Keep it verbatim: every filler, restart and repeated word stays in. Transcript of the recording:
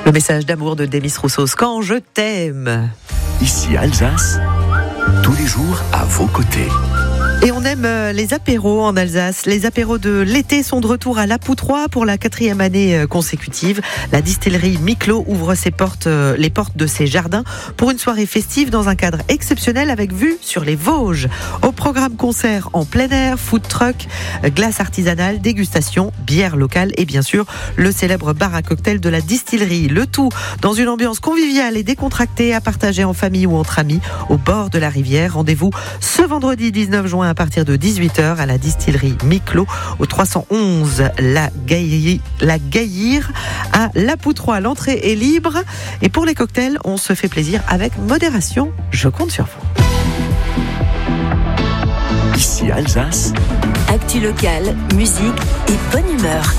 Le message d'amour de Demis Roussos, quand je t'aime. Ici Alsace, tous les jours à vos côtés. Et on aime les apéros en Alsace. Les apéros de l'été sont de retour à Lapoutroie pour la quatrième année consécutive. La distillerie Miclo ouvre ses portes, les portes de ses jardins pour une soirée festive dans un cadre exceptionnel avec vue sur les Vosges. Au programme concert en plein air, food truck, glace artisanale, dégustation, bière locale et bien sûr le célèbre bar à cocktail de la distillerie. Le tout dans une ambiance conviviale et décontractée à partager en famille ou entre amis au bord de la rivière. Rendez-vous ce vendredi dix-neuf juin à partir de dix-huit heures à la distillerie Miclo au trois cent onze La Gaillir, la Gaillir à Lapoutroie. L'entrée est libre et pour les cocktails, on se fait plaisir avec modération. Je compte sur vous. Ici Alsace. Actu locale, musique et bonne humeur.